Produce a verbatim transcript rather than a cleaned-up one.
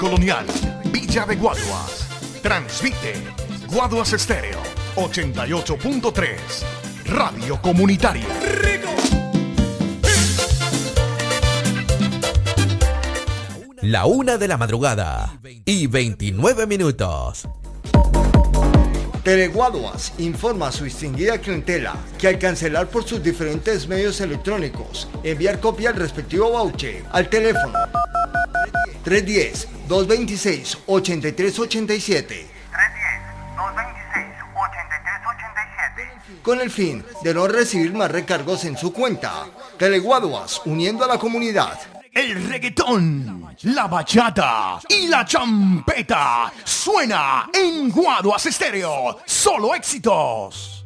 Colonial, Villa de Guaduas. Transmite Guaduas Estéreo ochenta y ocho punto tres. Radio Comunitaria. La una de la madrugada y veintinueve minutos. Teleguaduas informa a su distinguida clientela que al cancelar por sus diferentes medios electrónicos, enviar copia al respectivo voucher al teléfono tres uno cero, dos dos seis, ocho tres ocho siete con el fin de no recibir más recargos en su cuenta. Teleguaduas, uniendo a la comunidad. El reggaetón, la bachata y la champeta suena en Guaduas Estéreo. Solo éxitos.